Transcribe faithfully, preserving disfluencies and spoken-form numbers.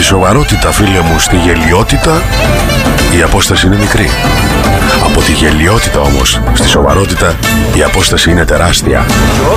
σοβαρότητα, φίλε μου, στη γελιότητα η απόσταση είναι μικρή. Από τη γελιότητα όμως στη σοβαρότητα η απόσταση είναι τεράστια.